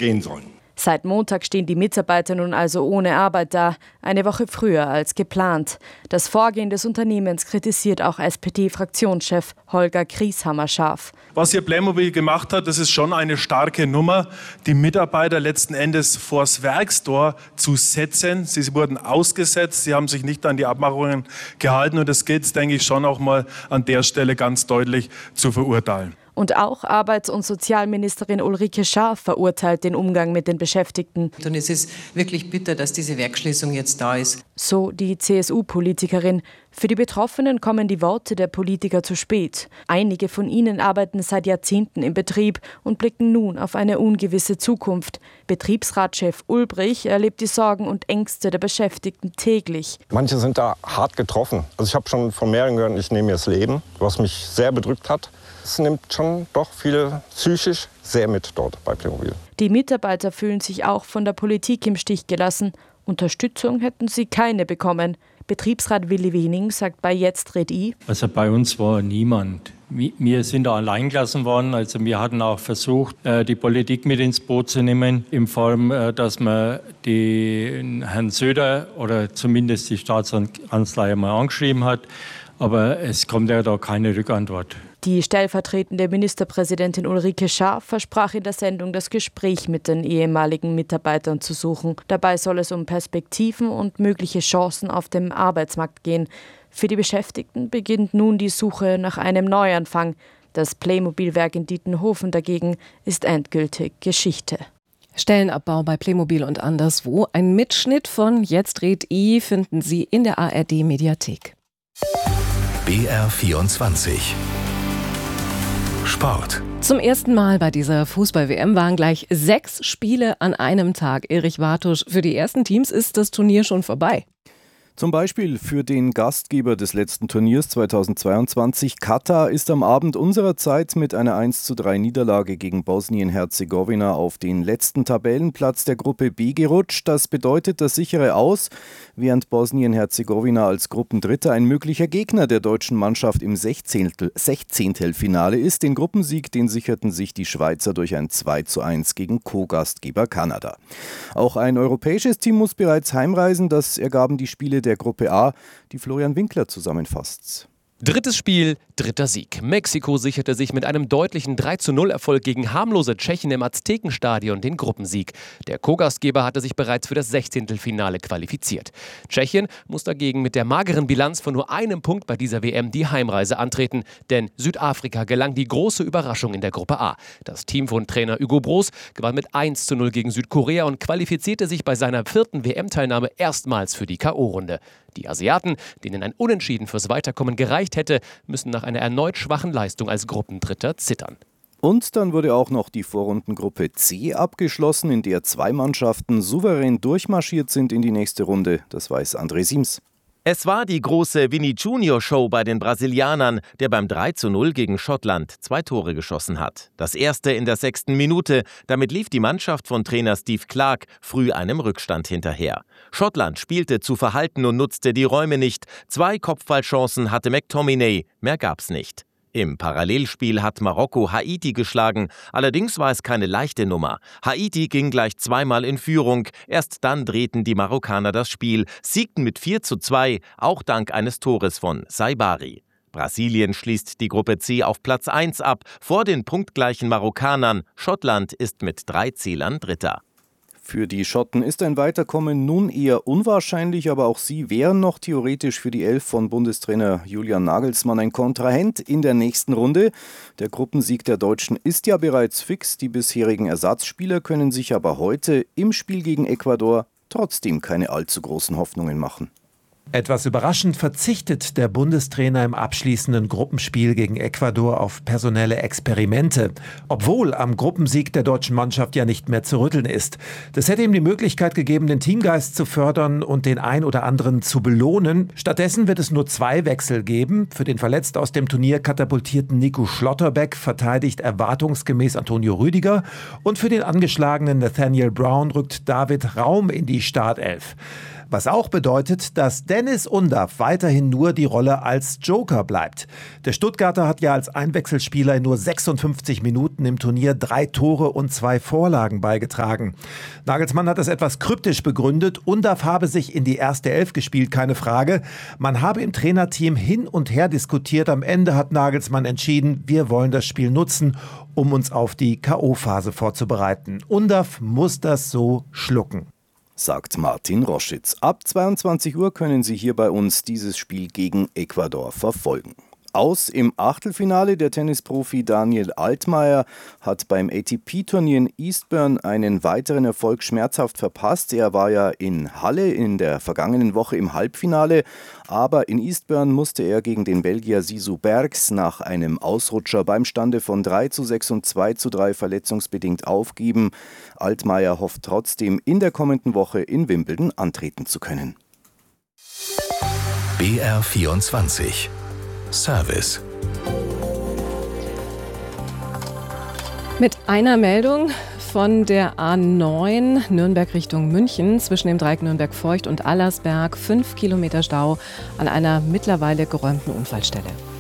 gehen sollen. Seit Montag stehen die Mitarbeiter nun also ohne Arbeit da, eine Woche früher als geplant. Das Vorgehen des Unternehmens kritisiert auch SPD-Fraktionschef Holger Grieshammer scharf. Was hier Playmobil gemacht hat, das ist schon eine starke Nummer, die Mitarbeiter letzten Endes vors Werkstor zu setzen. Sie wurden ausgesetzt, sie haben sich nicht an die Abmachungen gehalten und das gilt, denke ich, schon auch mal an der Stelle ganz deutlich zu verurteilen. Und auch Arbeits- und Sozialministerin Ulrike Scharf verurteilt den Umgang mit den Beschäftigten. Und es ist wirklich bitter, dass diese Werkschließung jetzt da ist. So die CSU-Politikerin. Für die Betroffenen kommen die Worte der Politiker zu spät. Einige von ihnen arbeiten seit Jahrzehnten im Betrieb und blicken nun auf eine ungewisse Zukunft. Betriebsratschef Ulbrich erlebt die Sorgen und Ängste der Beschäftigten täglich. Manche sind da hart getroffen. Also ich habe schon von mehreren gehört, ich nehme mir das Leben, was mich sehr bedrückt hat. Es nimmt schon doch viele psychisch sehr mit dort bei Playmobil. Die Mitarbeiter fühlen sich auch von der Politik im Stich gelassen. Unterstützung hätten sie keine bekommen. Betriebsrat Willi Wening sagt bei Jetzt red I: Also bei uns war niemand. Wir sind da allein gelassen worden. Also wir hatten auch versucht, die Politik mit ins Boot zu nehmen, in Form, dass man den Herrn Söder oder zumindest die Staatskanzlei mal angeschrieben hat. Aber es kommt ja da keine Rückantwort. Die stellvertretende Ministerpräsidentin Ulrike Scharf versprach in der Sendung, das Gespräch mit den ehemaligen Mitarbeitern zu suchen. Dabei soll es um Perspektiven und mögliche Chancen auf dem Arbeitsmarkt gehen. Für die Beschäftigten beginnt nun die Suche nach einem Neuanfang. Das Playmobil-Werk in Dietenhofen dagegen ist endgültig Geschichte. Stellenabbau bei Playmobil und anderswo. Ein Mitschnitt von Jetzt red I finden Sie in der ARD-Mediathek. BR24 Sport. Zum ersten Mal bei dieser Fußball-WM waren gleich 6 Spiele an einem Tag. Erich Wartusch, für die ersten Teams ist das Turnier schon vorbei. Zum Beispiel für den Gastgeber des letzten Turniers 2022, Katar, ist am Abend unserer Zeit mit einer 1:3 Niederlage gegen Bosnien-Herzegowina auf den letzten Tabellenplatz der Gruppe B gerutscht. Das bedeutet das sichere Aus, während Bosnien-Herzegowina als Gruppendritter ein möglicher Gegner der deutschen Mannschaft im Sechzehntelfinale ist. Den Gruppensieg, den sicherten sich die Schweizer durch ein 2:1 gegen Co-Gastgeber Kanada. Auch ein europäisches Team muss bereits heimreisen, das ergaben die Spiele der Gruppe A, die Florian Winkler zusammenfasst. Drittes Spiel, dritter Sieg. Mexiko sicherte sich mit einem deutlichen 3:0-Erfolg gegen harmlose Tschechen im Aztekenstadion den Gruppensieg. Der Co-Gastgeber hatte sich bereits für das Sechzehntelfinale qualifiziert. Tschechien muss dagegen mit der mageren Bilanz von nur einem Punkt bei dieser WM die Heimreise antreten, denn Südafrika gelang die große Überraschung in der Gruppe A. Das Team von Trainer Hugo Broos gewann mit 1:0 gegen Südkorea und qualifizierte sich bei seiner 4. WM-Teilnahme erstmals für die K.O.-Runde. Die Asiaten, denen ein Unentschieden fürs Weiterkommen gereicht hätte, müssen nach einer erneut schwachen Leistung als Gruppendritter zittern. Und dann wurde auch noch die Vorrundengruppe C abgeschlossen, in der 2 Mannschaften souverän durchmarschiert sind in die nächste Runde. Das weiß André Siems. Es war die große Vini Junior Show bei den Brasilianern, der beim 3:0 gegen Schottland 2 Tore geschossen hat. Das erste in der 6. Minute. Damit lief die Mannschaft von Trainer Steve Clarke früh einem Rückstand hinterher. Schottland spielte zu verhalten und nutzte die Räume nicht. 2 Kopfballchancen hatte McTominay, mehr gab's nicht. Im Parallelspiel hat Marokko Haiti geschlagen, allerdings war es keine leichte Nummer. Haiti ging gleich 2-mal in Führung, erst dann drehten die Marokkaner das Spiel, siegten mit 4:2, auch dank eines Tores von Saibari. Brasilien schließt die Gruppe C auf Platz 1 ab, vor den punktgleichen Marokkanern. Schottland ist mit 3 Zählern Dritter. Für die Schotten ist ein Weiterkommen nun eher unwahrscheinlich, aber auch sie wären noch theoretisch für die Elf von Bundestrainer Julian Nagelsmann ein Kontrahent in der nächsten Runde. Der Gruppensieg der Deutschen ist ja bereits fix. Die bisherigen Ersatzspieler können sich aber heute im Spiel gegen Ecuador trotzdem keine allzu großen Hoffnungen machen. Etwas überraschend verzichtet der Bundestrainer im abschließenden Gruppenspiel gegen Ecuador auf personelle Experimente, obwohl am Gruppensieg der deutschen Mannschaft ja nicht mehr zu rütteln ist. Das hätte ihm die Möglichkeit gegeben, den Teamgeist zu fördern und den ein oder anderen zu belohnen. Stattdessen wird es nur 2 Wechsel geben. Für den verletzt aus dem Turnier katapultierten Nico Schlotterbeck verteidigt erwartungsgemäß Antonio Rüdiger und für den angeschlagenen Nathaniel Brown rückt David Raum in die Startelf. Was auch bedeutet, dass Deniz Undav weiterhin nur die Rolle als Joker bleibt. Der Stuttgarter hat ja als Einwechselspieler in nur 56 Minuten im Turnier 3 Tore und 2 Vorlagen beigetragen. Nagelsmann hat das etwas kryptisch begründet. Undav habe sich in die erste Elf gespielt, keine Frage. Man habe im Trainerteam hin und her diskutiert. Am Ende hat Nagelsmann entschieden, wir wollen das Spiel nutzen, um uns auf die K.O.-Phase vorzubereiten. Undav muss das so schlucken, sagt Martin Roschitz. Ab 22 Uhr können Sie hier bei uns dieses Spiel gegen Ecuador verfolgen. Aus im Achtelfinale. Der Tennisprofi Daniel Altmaier hat beim ATP-Turnier in Eastbourne einen weiteren Erfolg schmerzhaft verpasst. Er war ja in Halle in der vergangenen Woche im Halbfinale, aber in Eastbourne musste er gegen den Belgier Zizou Bergs nach einem Ausrutscher beim Stande von 3:6 und 2:3 verletzungsbedingt aufgeben. Altmaier hofft trotzdem, in der kommenden Woche in Wimbledon antreten zu können. BR24 Service. Mit einer Meldung von der A9 Nürnberg Richtung München zwischen dem Dreieck Nürnberg-Feucht und Allersberg 5 Kilometer Stau an einer mittlerweile geräumten Unfallstelle.